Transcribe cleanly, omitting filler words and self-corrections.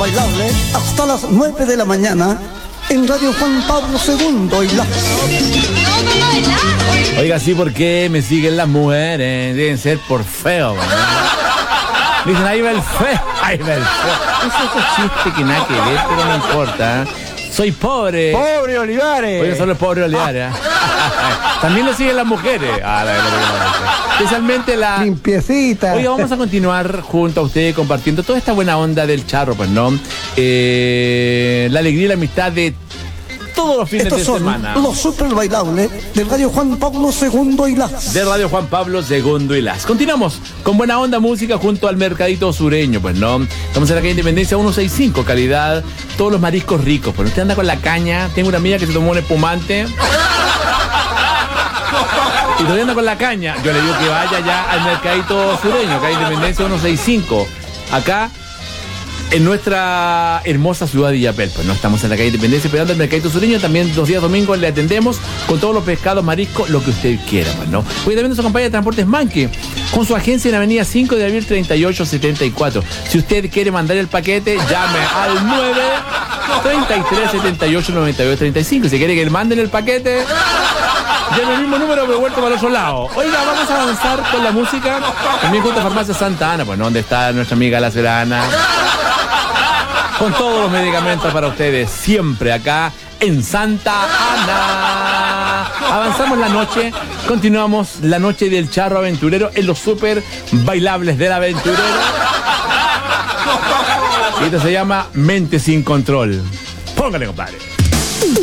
bailable hasta las 9 de la mañana en Radio Juan Pablo II y la... Oiga, sí, ¿por qué me siguen las mujeres? Deben ser por feo, ¿no? Dicen, ahí va el feo, ahí va el feo. Eso es chiste que nada que ver, pero no importa. Soy pobre. ¡Pobre Olivares! Oiga, solo es pobre Olivares. También lo siguen las mujeres. Especialmente la... Limpiecita. Oiga, vamos a continuar junto a ustedes compartiendo toda esta buena onda del charro, pues, ¿no? La alegría y la amistad de todos los fines Estos de son semana. los super bailables del Radio Juan Pablo II y las... De Radio Juan Pablo II y las. Continuamos con buena onda música junto al mercadito sureño, pues, ¿no? Estamos en la calle Independencia 165, calidad, todos los mariscos ricos. Pues usted anda con la caña, tengo una amiga que se tomó un espumante y todavía anda con la caña. Yo le digo que vaya ya al mercadito sureño, calle Independencia 165, acá en nuestra hermosa ciudad de Illapel. Pues no estamos en la calle Independencia esperando el mercadito sureño. También los días domingos le atendemos con todos los pescados, mariscos, lo que usted quiera, pues, ¿no? Hoy también nos acompaña Transportes Manque con su agencia en la avenida 5 de abril 3874. Si usted quiere mandar el paquete, llame al 9 33 78 92 35. Si quiere que le manden el paquete, llame el mismo número pero vuelto para el otro lado. Oiga, vamos a avanzar con la música. También junto a Farmacia Santa Ana, pues, ¿no? Donde está nuestra amiga La Serana, con todos los medicamentos para ustedes, siempre acá en Santa Ana. Avanzamos la noche, continuamos la noche del charro aventurero en los super bailables del aventurero. Y esto se llama Mente sin Control. Póngale, compadre.